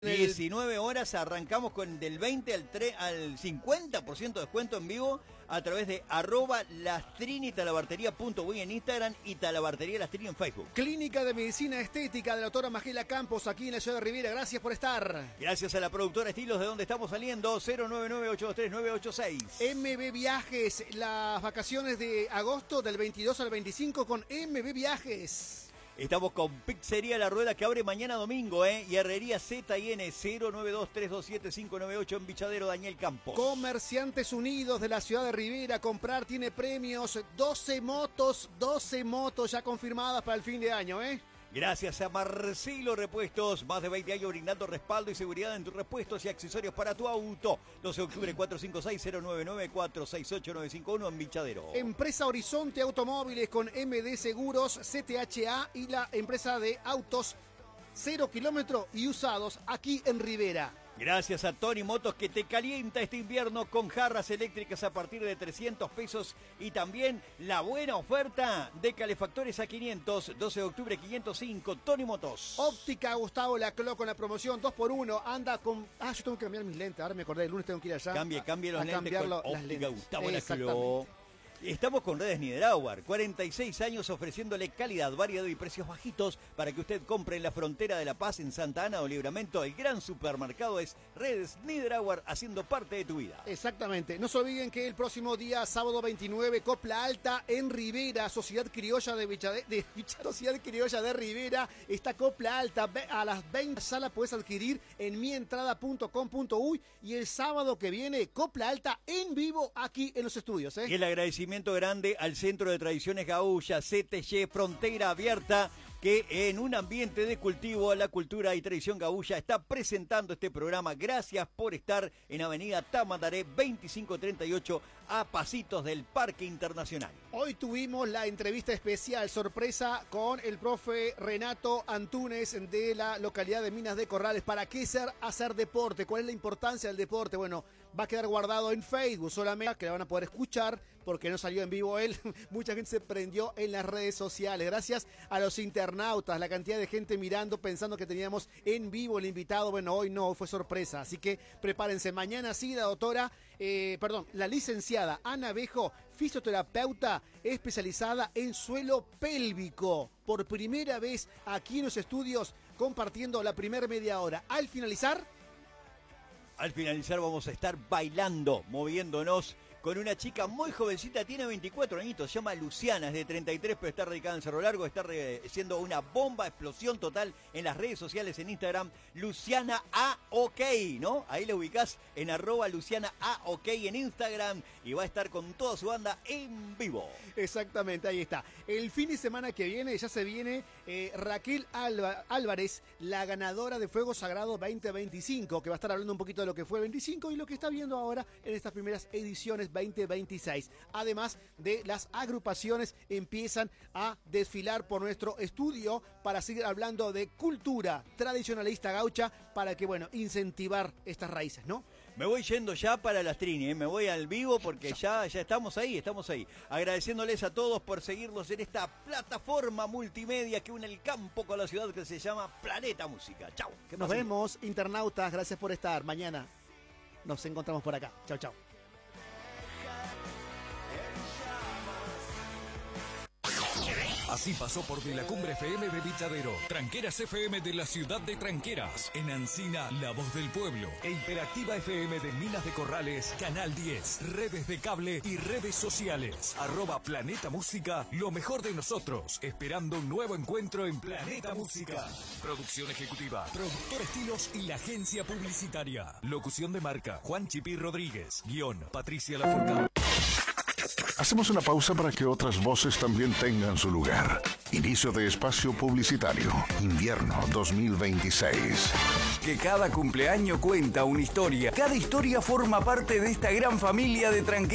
19 horas arrancamos con del 20 al 50% de descuento en vivo a través de @lastrini_talabartería.uy en Instagram y Talabartería Lastrini en Facebook. Clínica de Medicina Estética de la doctora Magela Campos aquí en la ciudad de Rivera. Gracias por estar. Gracias a la productora Estilos de donde estamos saliendo, 099-823-986. MB Viajes, las vacaciones de agosto del 22 al 25 con MB Viajes. Estamos con Pizzería La Rueda que abre mañana domingo, y Herrería Z&N 092-327-598 en Bichadero Daniel Campos. Comerciantes Unidos de la ciudad de Rivera, comprar tiene premios, 12 motos ya confirmadas para el fin de año, Gracias a Marcelo Repuestos, más de 20 años brindando respaldo y seguridad en tus repuestos y accesorios para tu auto. 12 de octubre 456-099-468-951 en Bichadero. Empresa Horizonte Automóviles con MD Seguros, CTHA y la empresa de autos 0 kilómetro y usados aquí en Rivera. Gracias a Tony Motos que te calienta este invierno con jarras eléctricas a partir de 300 pesos y también la buena oferta de calefactores a 500, 12 de octubre 505, Tony Motos. Óptica Gustavo Laclau con la promoción 2x1, anda con... yo tengo que cambiar mis lentes, ahora me acordé, el lunes tengo que ir allá. Cambie los lentes con Óptica Gustavo Laclau. Estamos con Redes Niederauer, 46 años ofreciéndole calidad, variedad y precios bajitos para que usted compre en la frontera de La Paz, en Santa Ana o Libramento. El gran supermercado es Redes Niederauer, haciendo parte de tu vida. Exactamente. No se olviden que el próximo día, sábado 29, Copla Alta en Rivera, Sociedad Criolla Sociedad Criolla de Rivera. Esta Copla Alta a las 20 ya la puedes adquirir en mientrada.com.uy y el sábado que viene, Copla Alta en vivo aquí en los estudios. Y el agradecimiento grande al Centro de Tradiciones Gaúcha, CTG, Frontera Abierta, que en un ambiente de cultivo, la cultura y tradición gaúcha está presentando este programa. Gracias por estar en Avenida Tamandaré 2538 a pasitos del Parque Internacional. Hoy tuvimos la entrevista especial, sorpresa, con el profe Renato Antúnez de la localidad de Minas de Corrales. ¿Para qué hacer deporte? ¿Cuál es la importancia del deporte? Bueno, va a quedar guardado en Facebook solamente, que la van a poder escuchar porque no salió en vivo él. Mucha gente se prendió en las redes sociales. Gracias a los internautas, la cantidad de gente mirando, pensando que teníamos en vivo el invitado. Bueno, hoy no, fue sorpresa. Así que prepárense. Mañana sí, la licenciada Ana Bejo, fisioterapeuta especializada en suelo pélvico. Por primera vez aquí en los estudios, compartiendo la primera media hora. Al finalizar vamos a estar bailando, moviéndonos con una chica muy jovencita, tiene 24 añitos, se llama Luciana, es de 33, pero está radicada en Cerro Largo, está siendo una bomba, explosión total en las redes sociales, en Instagram, Luciana AOK, ¿no? Ahí la ubicás en @Luciana AOK en Instagram y va a estar con toda su banda en vivo. Exactamente, ahí está. El fin de semana que viene, ya se viene Raquel Álvarez, la ganadora de Fuego Sagrado 2025, que va a estar hablando un poquito de lo que fue el 25 y lo que está viendo ahora en estas primeras ediciones 2026. Además de las agrupaciones empiezan a desfilar por nuestro estudio para seguir hablando de cultura tradicionalista gaucha para que, incentivar estas raíces, ¿no? Me voy yendo ya para Lastrini, me voy al vivo porque ya estamos ahí. Agradeciéndoles a todos por seguirnos en esta plataforma multimedia que une el campo con la ciudad, que se llama Planeta Música. Chau. Nos vemos, internautas, gracias por estar. Mañana nos encontramos por acá. Chau. Así pasó por De la Cumbre FM de Bichadero, Tranqueras FM de la ciudad de Tranqueras, en Ancina, La Voz del Pueblo, e Hiperactiva FM de Minas de Corrales, Canal 10, redes de cable y redes sociales. @Planeta Música, lo mejor de nosotros, esperando un nuevo encuentro en Planeta Música. Producción ejecutiva, productor Estilos y la agencia publicitaria. Locución de marca, Juan Chipi Rodríguez. Guión, Patricia Lafourcade. Hacemos una pausa para que otras voces también tengan su lugar. Inicio de espacio publicitario. Invierno 2026. Que cada cumpleaños cuenta una historia. Cada historia forma parte de esta gran familia de Tranqueras.